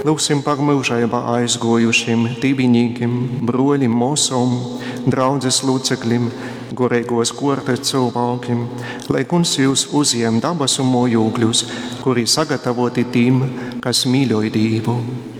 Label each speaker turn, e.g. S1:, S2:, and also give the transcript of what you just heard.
S1: lūgsim par mūžībā aizgojušiem tībiņīgiem, broļiem, mosom, draudzes locekļiem, gorīgos kortes cilvēkiem, lai Kungs jūs uzņem dabasu mojūgļus, kuri sagatavoti tiem, kas mīļoja Dievu.